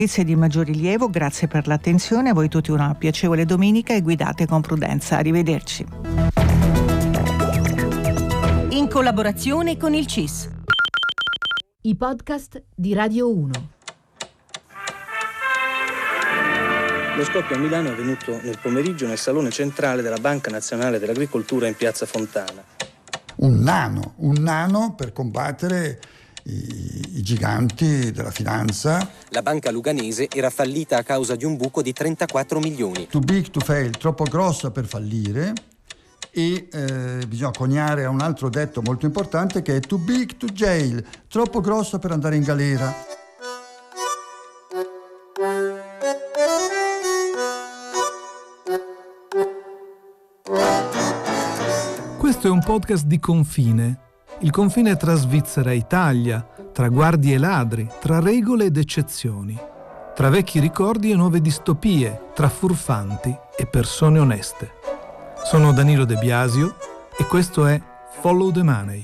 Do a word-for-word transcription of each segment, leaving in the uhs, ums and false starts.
Notizie di maggior rilievo, grazie per l'attenzione, a voi tutti una piacevole domenica e guidate con prudenza. Arrivederci. In collaborazione con il C I S. I podcast di Radio uno. Lo scoppio a Milano è avvenuto nel pomeriggio nel salone centrale della Banca Nazionale dell'Agricoltura in Piazza Fontana. Un nano, un nano per combattere i, i giganti della finanza. La banca luganese era fallita a causa di un buco di trentaquattro milioni. Too big to fail, troppo grossa per fallire. E eh, bisogna coniare a un altro detto molto importante che è too big to jail, troppo grossa per andare in galera. Questo è un podcast di confine. Il confine tra Svizzera e Italia, tra guardie e ladri, tra regole ed eccezioni, tra vecchi ricordi e nuove distopie, tra furfanti e persone oneste. Sono Danilo De Biasio e questo è Follow the Money.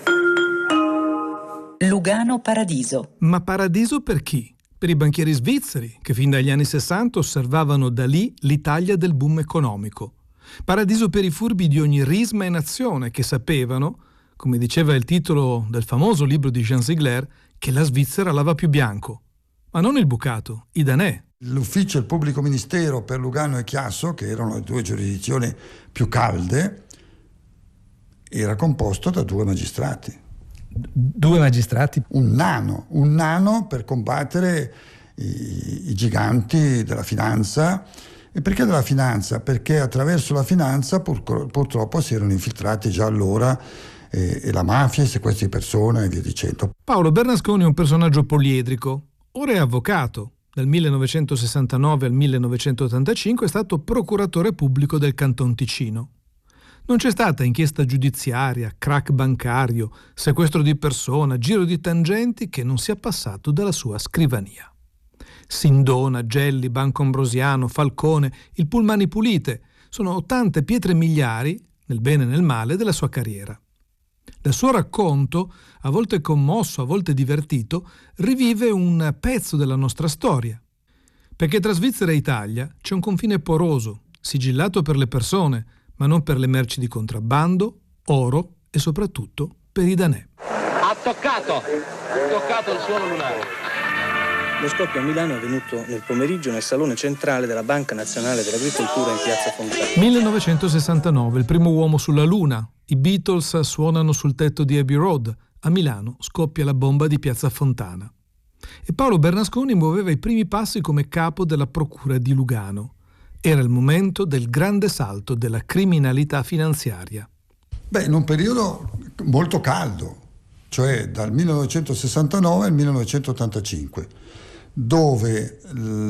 Lugano Paradiso. Ma paradiso per chi? Per i banchieri svizzeri, che fin dagli anni sessanta osservavano da lì l'Italia del boom economico. Paradiso per i furbi di ogni risma e nazione che sapevano, come diceva il titolo del famoso libro di Jean Ziegler, che la Svizzera lava più bianco. Ma non il bucato, i danè. L'ufficio del pubblico ministero per Lugano e Chiasso, che erano le due giurisdizioni più calde, era composto da due magistrati. Due magistrati? Un nano, un nano per combattere i, i giganti della finanza. E perché della finanza? Perché attraverso la finanza pur, purtroppo si erano infiltrati già allora e, e la mafia, i sequestri di persone e via dicendo. Paolo Bernasconi è un personaggio poliedrico. Ora è avvocato. Dal millenovecentosessantanove al millenovecentottantacinque è stato procuratore pubblico del Canton Ticino. Non c'è stata inchiesta giudiziaria, crack bancario, sequestro di persona, giro di tangenti che non sia passato dalla sua scrivania. Sindona, Gelli, Banco Ambrosiano, Falcone, il Pullmani Pulite sono tante pietre miliari, nel bene e nel male, della sua carriera. Dal suo racconto, a volte commosso, a volte divertito, rivive un pezzo della nostra storia. Perché tra Svizzera e Italia c'è un confine poroso, sigillato per le persone, ma non per le merci di contrabbando, oro e soprattutto per i danè. Ha toccato, ha toccato il suolo lunare. Lo scoppio a Milano è avvenuto nel pomeriggio nel salone centrale della Banca Nazionale dell'Agricoltura in Piazza Fontana. millenovecentosessantanove, il primo uomo sulla Luna. I Beatles suonano sul tetto di Abbey Road. A Milano scoppia la bomba di Piazza Fontana. E Paolo Bernasconi muoveva i primi passi come capo della procura di Lugano. Era il momento del grande salto della criminalità finanziaria. Beh, in un periodo molto caldo, cioè dal millenovecentosessantanove al millenovecentottantacinque, dove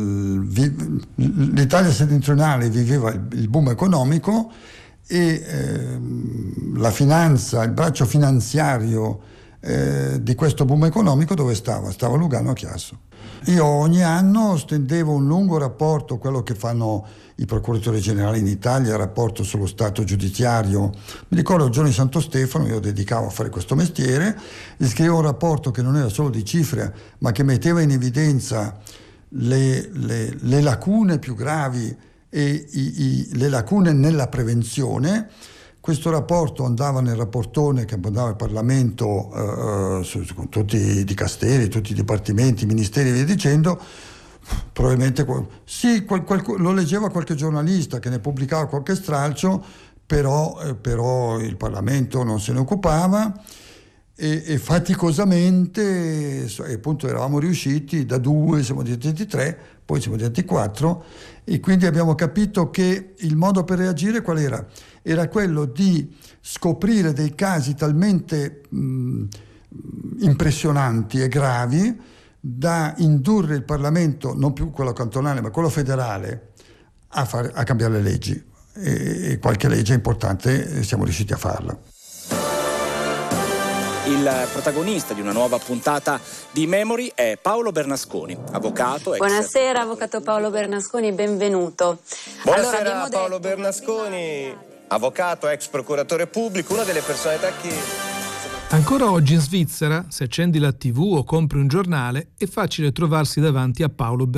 l'Italia settentrionale viveva il boom economico e eh, la finanza, il braccio finanziario eh, di questo boom economico dove stava? Stava a Lugano a Chiasso. Io ogni anno stendevo un lungo rapporto, quello che fanno i procuratori generali in Italia, il rapporto sullo stato giudiziario. Mi ricordo il giorno di Santo Stefano, io dedicavo a fare questo mestiere, e scrivevo un rapporto che non era solo di cifre, ma che metteva in evidenza le, le, le lacune più gravi e i, i, le lacune nella prevenzione. Questo rapporto andava nel rapportone che andava al Parlamento, eh, su, su, con tutti i dicasteri, tutti i dipartimenti, i ministeri e via dicendo. Probabilmente sì, qual, qual, lo leggeva qualche giornalista che ne pubblicava qualche stralcio, però, eh, però il Parlamento non se ne occupava e, e faticosamente e appunto eravamo riusciti, da due siamo diventati tre, poi siamo diventati quattro, e quindi abbiamo capito che il modo per reagire qual era? Era quello di scoprire dei casi talmente mh, impressionanti e gravi da indurre il Parlamento, non più quello cantonale ma quello federale, a, far, a cambiare le leggi, e, e qualche legge importante siamo riusciti a farla. Il protagonista di una nuova puntata di Memory è Paolo Bernasconi, avvocato. Ex... Buonasera, avvocato Paolo Bernasconi, benvenuto. Buonasera, allora, Paolo detto... Bernasconi, avvocato, ex procuratore pubblico, una delle personalità che... Ancora oggi in Svizzera, se accendi la tivù o compri un giornale, è facile trovarsi davanti a Paolo